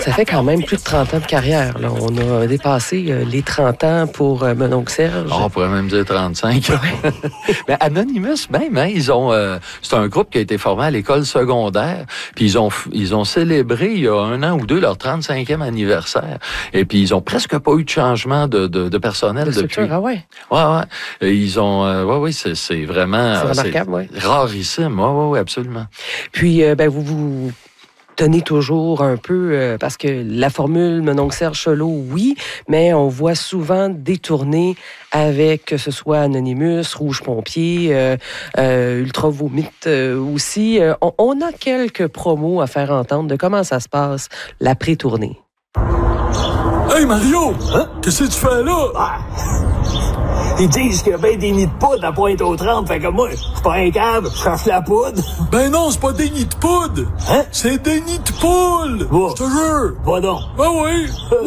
Ça fait quand même plus de 30 ans de carrière. Là. On a dépassé les 30 ans pour mon oncle Serge. On pourrait même dire 35. Mais Anonymous, même, hein, ils ont... c'est un groupe qui a été formé à l'école secondaire. Puis ils ont célébré, il y a 1 an ou 2, leur 35e anniversaire. Et puis ils ont presque pas eu de changement de personnel depuis. Ah ouais? Ouais. Et ils ont... c'est vraiment... C'est remarquable, oui. Rarissime, oui, absolument. Puis, vous tenez toujours un peu, parce que la formule Mon oncle Serge Solo, oui, mais on voit souvent détourner avec, que ce soit Anonymous, Rouge Pompier, Ultra Vomite aussi. On a quelques promos à faire entendre de comment ça se passe, l'après-tournée. Hey Mario! Hein? Qu'est-ce que tu fais là? Ah. Ils disent qu'il y a bien des nids de poudre à Pointe-aux-Trembles, fait que moi, je suis pas un câble, je cherche la poudre. Ben non, c'est pas des nids de poudre! Hein? C'est des nids de poule! Va. Je te jure! Va donc. Ben oui!